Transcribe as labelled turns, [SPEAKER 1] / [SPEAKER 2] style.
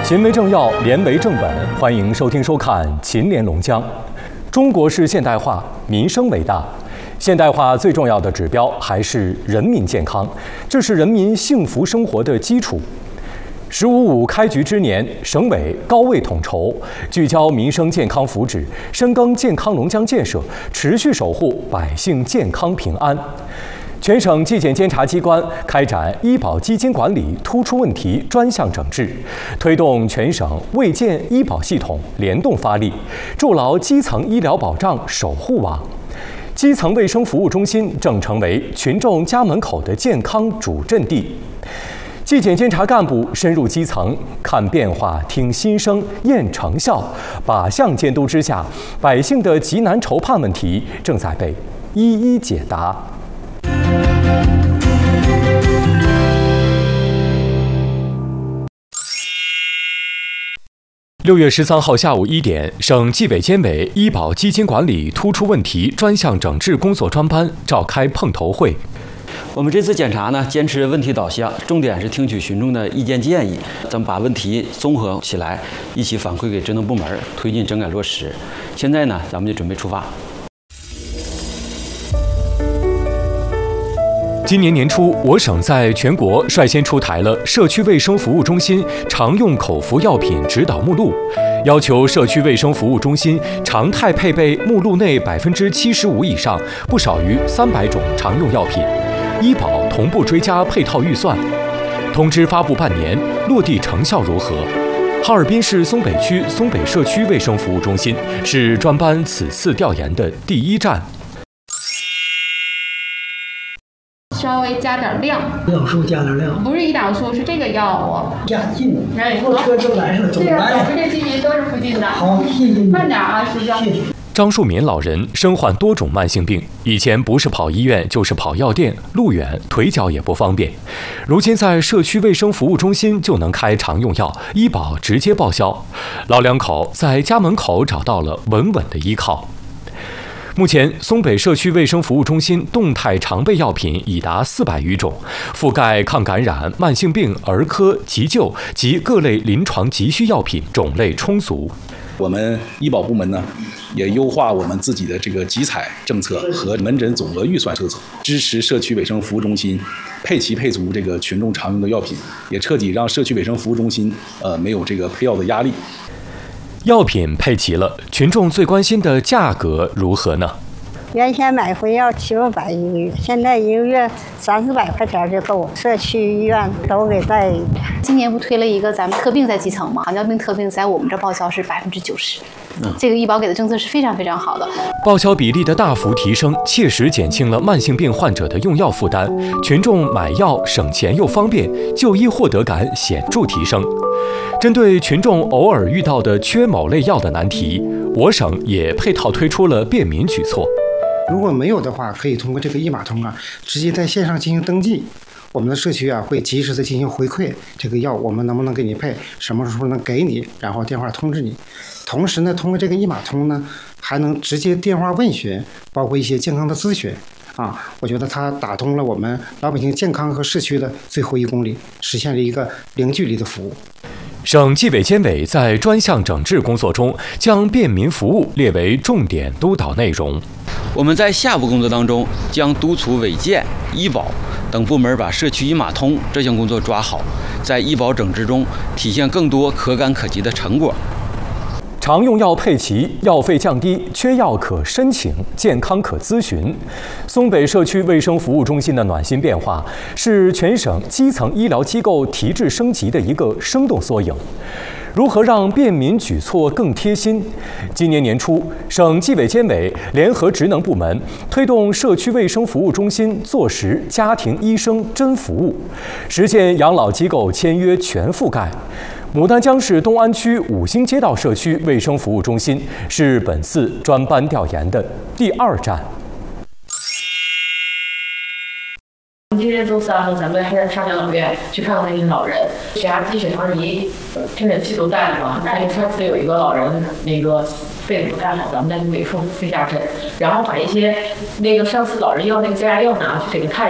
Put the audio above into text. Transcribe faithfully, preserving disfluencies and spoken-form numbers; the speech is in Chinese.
[SPEAKER 1] 秦为政要，廉为正本。欢迎收听收看《秦廉龙江》。中国式现代化，民生为大。现代化最重要的指标还是人民健康，这是人民幸福生活的基础。“十五五”开局之年，省委高位统筹，聚焦民生健康福祉，深耕健康龙江建设，持续守护百姓健康平安。全省纪检监察机关开展医保基金管理突出问题专项整治，推动全省卫健医保系统联动发力，筑牢基层医疗保障守护网。基层卫生服务中心正成为群众家门口的健康主阵地。纪检监察干部深入基层，看变化、听心声、验成效，靶向监督之下，百姓的急难愁盼问题正在被一一解答。六月十三号下午一点，省纪委监委医保基金管理突出问题专项整治工作专班召开碰头会。
[SPEAKER 2] 我们这次检查呢，坚持问题导向，重点是听取群众的意见建议，咱们把问题综合起来，一起反馈给职能部门，推进整改落实。现在呢，咱们就准备出发。
[SPEAKER 1] 今年年初，我省在全国率先出台了社区卫生服务中心常用口服药品指导目录，要求社区卫生服务中心常态配备目录内百分之七十五以上不少于三百种常用药品，医保同步追加配套预算。通知发布半年，落地成效如何？哈尔滨市松北区松北社区卫生服务中心是专班此次调研的第一站。
[SPEAKER 3] 稍微加点量，
[SPEAKER 4] 药数加点量，
[SPEAKER 3] 不是胰岛素，是这个药物
[SPEAKER 4] 加劲。
[SPEAKER 3] 哎，
[SPEAKER 4] 坐车就来了，走来。
[SPEAKER 3] 我们这居民都是附近的。
[SPEAKER 4] 好，谢谢你。
[SPEAKER 3] 慢点啊，师兄。谢谢。
[SPEAKER 1] 张树民老人身患多种慢性病，以前不是跑医院就是跑药店，路远腿脚也不方便。如今在社区卫生服务中心就能开常用药，医保直接报销。老两口在家门口找到了稳稳的依靠。目前，松北社区卫生服务中心动态常备药品已达四百余种，覆盖抗感染、慢性病、儿科、急救及各类临床急需药品，种类充足。
[SPEAKER 5] 我们医保部门呢，也优化我们自己的这个集采政策和门诊总额预算政策，支持社区卫生服务中心配齐配足这个群众常用的药品，也彻底让社区卫生服务中心呃没有这个配药的压力。
[SPEAKER 1] 药品配齐了，群众最关心的价格如何呢？
[SPEAKER 6] 原先买回药七八百一个月，现在一个月三四百块钱就够了。社区医院都给带。
[SPEAKER 7] 今年不推了一个咱们特病在基层嘛？糖尿病特病在我们这报销是百分之九十，这个医保给的政策是非常非常好的。
[SPEAKER 1] 报销比例的大幅提升，切实减轻了慢性病患者的用药负担，群众买药省钱又方便，就医获得感显著提升。针对群众偶尔遇到的缺某类药的难题，我省也配套推出了便民举措。
[SPEAKER 8] 如果没有的话，可以通过这个一码通啊，直接在线上进行登记。我们的社区啊会及时的进行回馈，这个药我们能不能给你配，什么时候能给你，然后电话通知你。同时呢，通过这个一码通呢，还能直接电话问询，包括一些健康的咨询。啊，我觉得它打通了我们老百姓健康和社区的最后一公里，实现了一个零距离的服务。
[SPEAKER 1] 省纪委监委在专项整治工作中，将便民服务列为重点督导内容。
[SPEAKER 2] 我们在下步工作当中，将督促卫健、医保等部门把社区一码通这项工作抓好，在医保整治中体现更多可感可及的成果。
[SPEAKER 1] 常用药配齐，药费降低，缺药可申请，健康可咨询。松北社区卫生服务中心的暖心变化，是全省基层医疗机构提质升级的一个生动缩影。如何让便民举措更贴心？今年年初，省纪委监委联合职能部门推动社区卫生服务中心坐实家庭医生真服务，实现养老机构签约全覆盖。牡丹江市东安区五星街道社区卫生服务中心是本次专班调研的第二站。
[SPEAKER 9] 今天周四啊，咱们还是上养老院去看看那些老人，血压计、血糖仪、听诊器都带了嘛。那上次有一个老人那个肺不太好，咱们再给送肺下针，然后把一些那个上次老人要那个降压药拿去给他看。